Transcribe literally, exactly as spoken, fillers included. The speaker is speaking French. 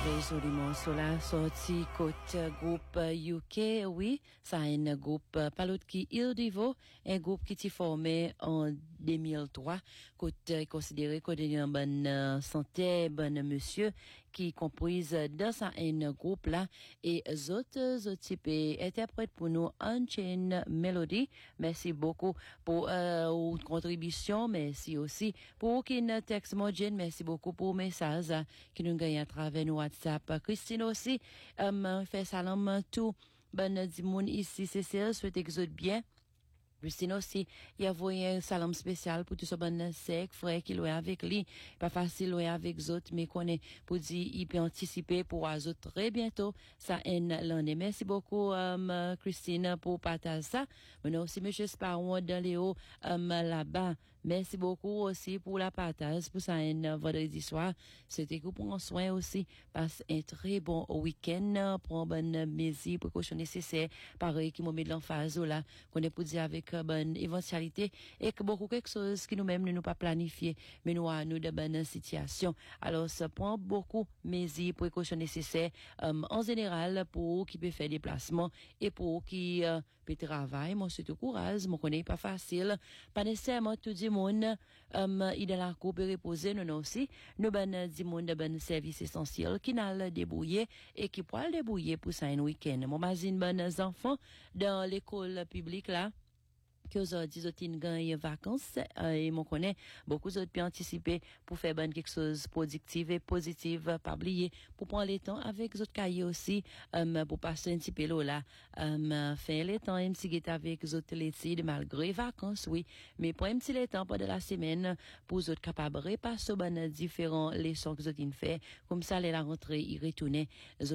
Résolument cela sorti côté groupe U K, oui, ça un groupe pas l'autre qui Il Divo, un groupe qui s'est formé en deux mille trois, côté considéré comme une bonne santé, bonne monsieur, qui comprise dans ça un groupe là, et autres autres types interprètes pour nous Unchained Melody. Merci beaucoup pour euh, votre contribution, merci aussi pour qui ne texte modèle, merci beaucoup pour message qui nous gagne à travers nous WhatsApp. Christine aussi, um, fait salam tout, bonne dimoun ici, Cécile, souhaite que vous êtes bien. Christine aussi, il y a un salam spécial pour tout ce bon sec, frère qui loue avec lui. Pas facile loue avec les autres, mais qu'on est pour dire, il peut anticiper pour les autres très bientôt. Ça en l'année. Merci beaucoup, um, Christine, pour partager ça. Maintenant aussi, monsieur Sparrow dans les hauts, um, là-bas. Merci beaucoup aussi pour la partage, pour ça un vendredi soir. C'était que pour un soin aussi. Passe un très bon week-end, pour bonne mesure, précaution nécessaire. Pareil, qui m'a mis de l'emphase là, qu'on est pour dire avec bonne éventualité et que beaucoup quelque chose qui nous-mêmes ne nous pas planifié, mais nous à nous de bonne situation. Alors, ça prend beaucoup mesures, précautions nécessaires, um, en général, pour qui peut faire des placements et pour qui euh, peut travailler. Moi, c'est tout courage, moi, connais pas facile. Pas nécessairement tout le monde, um, il est là pour reposer, nous, nous aussi. Nous, ben, du monde de bon service essentiel qui n'a le débrouiller et qui pourra le débrouiller pour ça un week-end. Mon mazine, bonnes enfants dans l'école publique, là. Que aujourd'hui, ils gagnent vacances, euh, et mon connaît, beaucoup d'autres peuvent anticiper pour faire bonne quelque chose productif et positif, pas oublier, pour prendre les temps avec les autres cahiers aussi, um, pour passer un petit peu là, um, faire les temps, un petit guet avec les autres études, malgré les vacances, oui, mais pour un petit les temps pendant la semaine, pour les autres capables de repasser bonnes différents leçons que les autres fait, comme ça, les la rentrée, ils retournent,